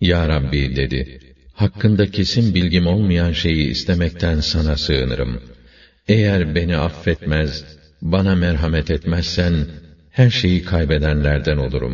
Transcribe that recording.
Ya Rabbi dedi, hakkında kesin bilgim olmayan şeyi istemekten sana sığınırım. Eğer beni affetmez, bana merhamet etmezsen, her şeyi kaybedenlerden olurum.